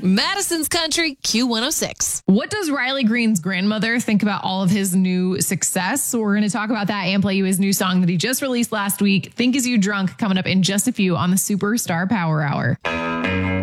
Madison's Country Q106. What does Riley Green's grandmother think about all of his new success? We're going to talk about that and play you his new song that he just released last week, Think Is You Drunk, coming up in just a few on the Superstar Power Hour.